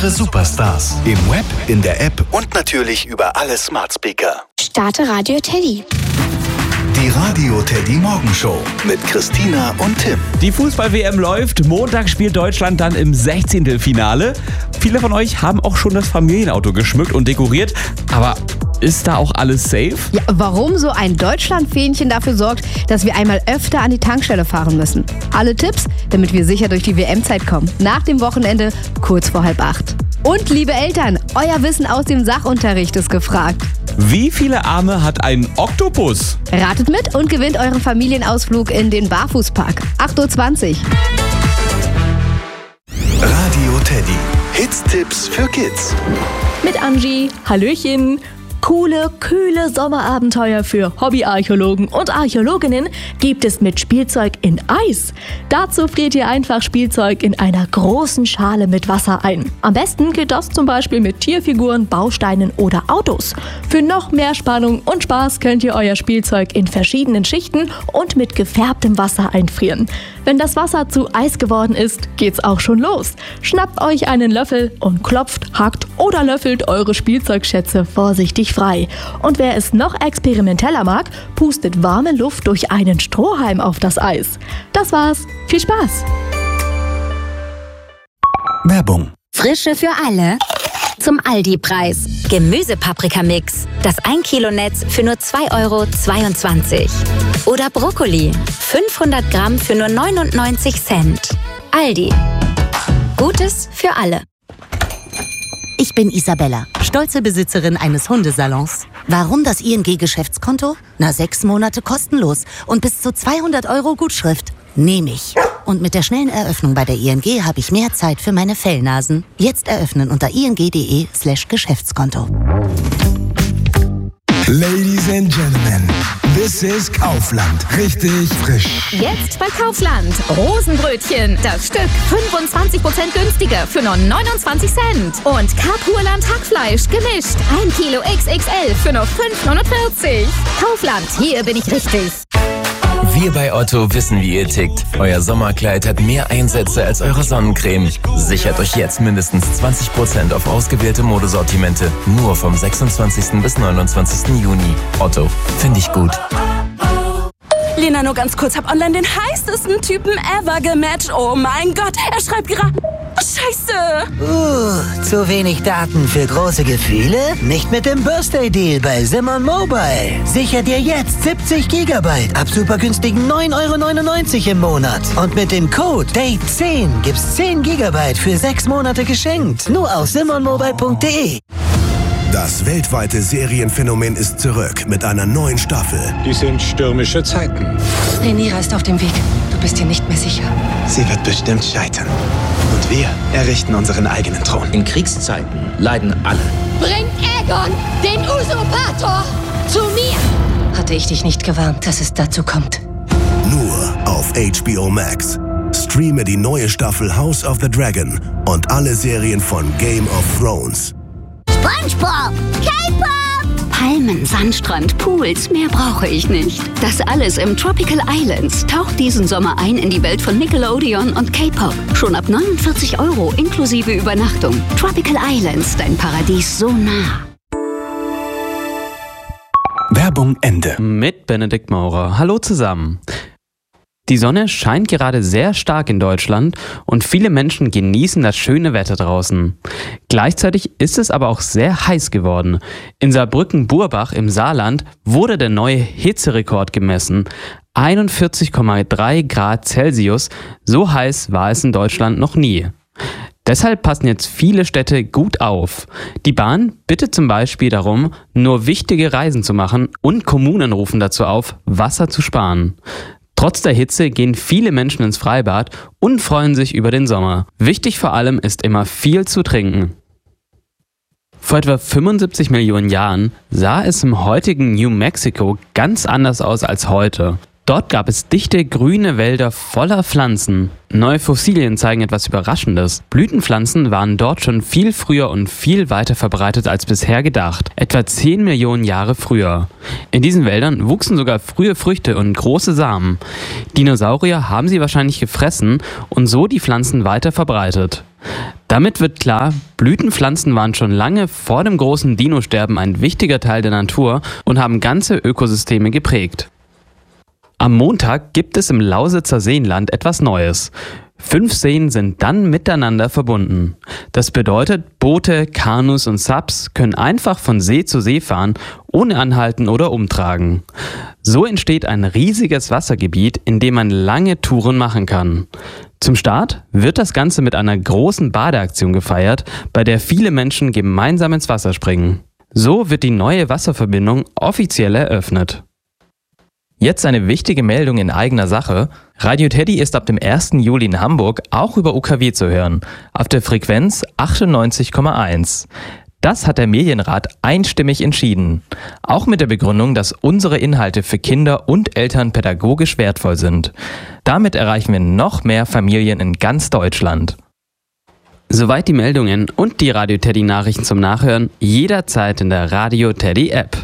eure Superstars. Im Web, in der App und natürlich über alle Smart Speaker. Starte Radio Teddy. Die Radio Teddy Morgenshow mit Christina und Tim. Die Fußball-WM läuft. Montag spielt Deutschland dann im 16. Finale. Viele von euch haben auch schon das Familienauto geschmückt und dekoriert. Aber ist da auch alles safe? Ja, warum so ein Deutschland-Fähnchen dafür sorgt, dass wir einmal öfter an die Tankstelle fahren müssen. Alle Tipps, damit wir sicher durch die WM-Zeit kommen. Nach dem Wochenende, kurz vor 7:30. Und liebe Eltern, euer Wissen aus dem Sachunterricht ist gefragt. Wie viele Arme hat ein Oktopus? Ratet mit und gewinnt euren Familienausflug in den Barfußpark. 8:20 Uhr. Radio Teddy. Hits-Tipps für Kids. Mit Angie. Hallöchen. Coole, kühle Sommerabenteuer für Hobbyarchäologen und Archäologinnen gibt es mit Spielzeug in Eis. Dazu friert ihr einfach Spielzeug in einer großen Schale mit Wasser ein. Am besten geht das zum Beispiel mit Tierfiguren, Bausteinen oder Autos. Für noch mehr Spannung und Spaß könnt ihr euer Spielzeug in verschiedenen Schichten und mit gefärbtem Wasser einfrieren. Wenn das Wasser zu Eis geworden ist, geht's auch schon los. Schnappt euch einen Löffel und klopft, hackt oder löffelt eure Spielzeugschätze vorsichtig frei. Und wer es noch experimenteller mag, pustet warme Luft durch einen Strohhalm auf das Eis. Das war's. Viel Spaß! Werbung. Frische für alle zum Aldi-Preis. Gemüsepaprikamix. Das 1 Kilo Netz für nur 2,22 €. Oder Brokkoli. 500 Gramm für nur 99 Cent. Aldi. Gutes für alle. Ich bin Isabella, stolze Besitzerin eines Hundesalons. Warum das ING-Geschäftskonto? 6 Monate kostenlos und bis zu 200 € Gutschrift. Nehme ich. Und mit der schnellen Eröffnung bei der ING habe ich mehr Zeit für meine Fellnasen. Jetzt eröffnen unter ing.de/Geschäftskonto. Ladies and Gentlemen, this is Kaufland. Richtig frisch. Jetzt bei Kaufland. Rosenbrötchen. Das Stück 25% günstiger für nur 29 Cent. Und Kapurland Hackfleisch gemischt. 1 Kilo XXL für nur 5,49 €. Kaufland, hier bin ich richtig. Wir bei Otto wissen, wie ihr tickt. Euer Sommerkleid hat mehr Einsätze als eure Sonnencreme. Sichert euch jetzt mindestens 20% auf ausgewählte Modesortimente. Nur vom 26. bis 29. Juni. Otto, finde ich gut. Lena, nur ganz kurz, hab online den heißesten Typen ever gematcht. Oh mein Gott, er schreibt gerade... Scheiße! Zu wenig Daten für große Gefühle? Nicht mit dem Birthday-Deal bei Simon Mobile. Sicher dir jetzt 70 GB ab super günstigen 9,99 € im Monat. Und mit dem Code DATE10 gibt's 10 GB für 6 Monate geschenkt. Nur auf simonmobile.de. Das weltweite Serienphänomen ist zurück mit einer neuen Staffel. Die sind stürmische Zeiten. Rhaenyra ist auf dem Weg. Du bist dir nicht mehr sicher. Sie wird bestimmt scheitern. Und wir errichten unseren eigenen Thron. In Kriegszeiten leiden alle. Bringt Aegon, den Usurpator, zu mir! Hatte ich dich nicht gewarnt, dass es dazu kommt. Nur auf HBO Max. Streame die neue Staffel House of the Dragon und alle Serien von Game of Thrones. SpongeBob! K-Pop! Palmen, Sandstrand, Pools, mehr brauche ich nicht. Das alles im Tropical Islands. Taucht diesen Sommer ein in die Welt von Nickelodeon und K-Pop. Schon ab 49 € inklusive Übernachtung. Tropical Islands, dein Paradies so nah. Werbung Ende. Mit Benedikt Maurer. Hallo zusammen. Die Sonne scheint gerade sehr stark in Deutschland und viele Menschen genießen das schöne Wetter draußen. Gleichzeitig ist es aber auch sehr heiß geworden. In Saarbrücken-Burbach im Saarland wurde der neue Hitzerekord gemessen. 41,3 Grad Celsius, so heiß war es in Deutschland noch nie. Deshalb passen jetzt viele Städte gut auf. Die Bahn bittet zum Beispiel darum, nur wichtige Reisen zu machen und Kommunen rufen dazu auf, Wasser zu sparen. Trotz der Hitze gehen viele Menschen ins Freibad und freuen sich über den Sommer. Wichtig vor allem ist immer viel zu trinken. Vor etwa 75 Millionen Jahren sah es im heutigen New Mexico ganz anders aus als heute. Dort gab es dichte grüne Wälder voller Pflanzen. Neue Fossilien zeigen etwas Überraschendes. Blütenpflanzen waren dort schon viel früher und viel weiter verbreitet als bisher gedacht. Etwa 10 Millionen Jahre früher. In diesen Wäldern wuchsen sogar frühe Früchte und große Samen. Dinosaurier haben sie wahrscheinlich gefressen und so die Pflanzen weiter verbreitet. Damit wird klar, Blütenpflanzen waren schon lange vor dem großen Dinosterben ein wichtiger Teil der Natur und haben ganze Ökosysteme geprägt. Am Montag gibt es im Lausitzer Seenland etwas Neues. 5 Seen sind dann miteinander verbunden. Das bedeutet, Boote, Kanus und Subs können einfach von See zu See fahren, ohne anhalten oder umtragen. So entsteht ein riesiges Wassergebiet, in dem man lange Touren machen kann. Zum Start wird das Ganze mit einer großen Badeaktion gefeiert, bei der viele Menschen gemeinsam ins Wasser springen. So wird die neue Wasserverbindung offiziell eröffnet. Jetzt eine wichtige Meldung in eigener Sache. Radio Teddy ist ab dem 1. Juli in Hamburg auch über UKW zu hören, auf der Frequenz 98,1. Das hat der Medienrat einstimmig entschieden. Auch mit der Begründung, dass unsere Inhalte für Kinder und Eltern pädagogisch wertvoll sind. Damit erreichen wir noch mehr Familien in ganz Deutschland. Soweit die Meldungen und die Radio Teddy Nachrichten zum Nachhören jederzeit in der Radio Teddy App.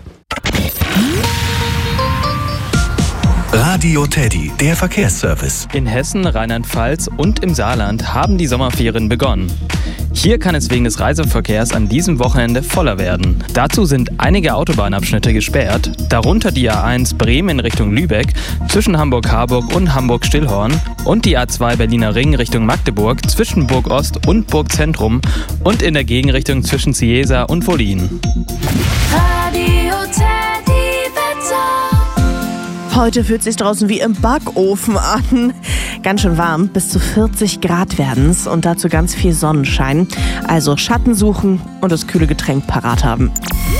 Radio Teddy, der Verkehrsservice. In Hessen, Rheinland-Pfalz und im Saarland haben die Sommerferien begonnen. Hier kann es wegen des Reiseverkehrs an diesem Wochenende voller werden. Dazu sind einige Autobahnabschnitte gesperrt, darunter die A1 Bremen in Richtung Lübeck, zwischen Hamburg-Harburg und Hamburg-Stillhorn und die A2 Berliner Ring Richtung Magdeburg, zwischen Burg Ost und Burg Zentrum und in der Gegenrichtung zwischen Ciesa und Wollin. Radio Teddy Wetter. Heute fühlt es sich draußen wie im Backofen an. Ganz schön warm, bis zu 40 Grad werden es und dazu ganz viel Sonnenschein. Also Schatten suchen und das kühle Getränk parat haben.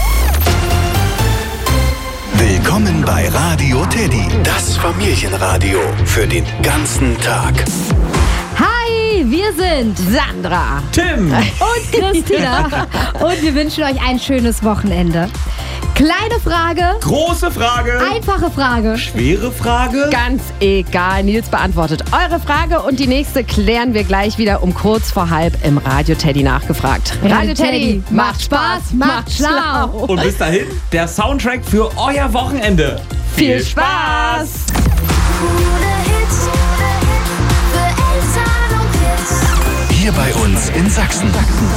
Willkommen bei Radio Teddy, das Familienradio für den ganzen Tag. Hi, wir sind Sandra, Tim und Christina und wir wünschen euch ein schönes Wochenende. Kleine Frage. Große Frage. Einfache Frage. Schwere Frage. Ganz egal. Nils beantwortet eure Frage und die nächste klären wir gleich wieder um kurz vor halb im Radio Teddy nachgefragt. Radio Teddy macht Spaß, macht schlau. Und bis dahin der Soundtrack für euer Wochenende. Viel Spaß. Hier bei uns in Sachsen.